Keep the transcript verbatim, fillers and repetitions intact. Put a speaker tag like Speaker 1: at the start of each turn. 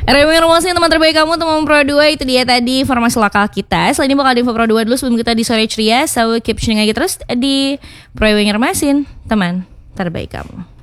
Speaker 1: Remi Romosi, teman terbaik kamu, teman Pro dua. Itu dia tadi informasi lokal kita. Selain ini bakal di info Pro dua dulu sebelum kita di sore ceria. So keep tuning aja terus di Pro Romosi, teman terbaik kamu.